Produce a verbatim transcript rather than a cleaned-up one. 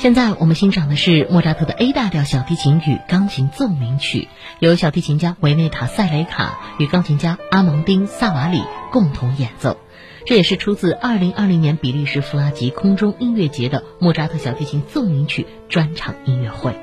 现在我们欣赏的是莫扎特的 A 大调小提琴与钢琴奏鸣曲，由小提琴家维内塔·塞雷卡与钢琴家阿蒙丁·萨瓦里共同演奏。这也是出自二零二零年比利时弗拉吉空中音乐节的莫扎特小提琴奏鸣曲专场音乐会。